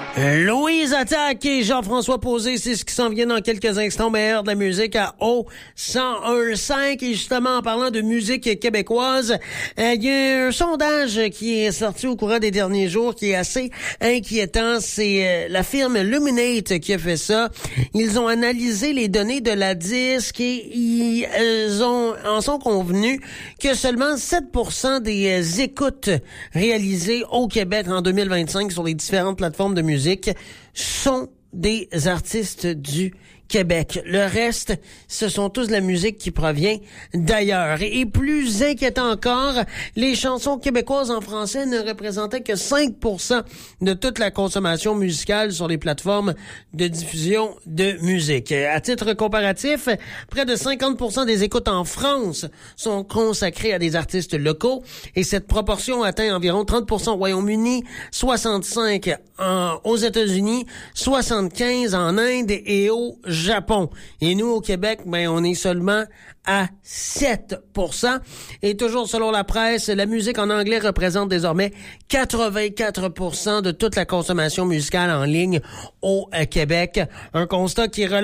Louise Attaque et Jean-François Posé, c'est ce qui s'en vient dans quelques instants, meilleur de la musique à O101.5. Et justement, en parlant de musique québécoise, il y a un sondage qui est sorti au courant des derniers jours qui est assez inquiétant. C'est la firme Luminate qui a fait ça. Ils ont analysé les données de la disque et ils en sont convenus que seulement 7% des écoutes réalisées au Québec en 2025 sur les différentes plateformes de musique sont des artistes du Québec. Le reste, ce sont tous de la musique qui provient d'ailleurs. Et plus inquiétant encore, les chansons québécoises en français ne représentaient que 5% de toute la consommation musicale sur les plateformes de diffusion de musique. À titre comparatif, près de 50% des écoutes en France sont consacrées à des artistes locaux et cette proportion atteint environ 30% au Royaume-Uni, 65% aux États-Unis, 75% en Inde et au Japon. Et nous, au Québec, on est seulement à 7%. Et toujours selon la presse, la musique en anglais représente désormais 84% de toute la consommation musicale en ligne au Québec. Un constat qui